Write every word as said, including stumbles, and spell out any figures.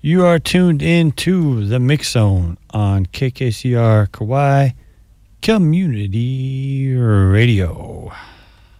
You are tuned in to the Mix Zone on K K C R Kauai Community Radio.